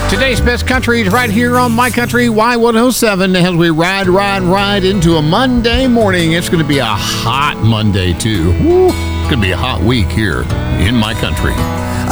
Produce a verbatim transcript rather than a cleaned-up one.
Today's best country is right here on My Country Y one oh seven as we ride, ride, ride into a Monday morning. It's going to be a hot Monday, too. Woo. It's going to be a hot week here in My Country.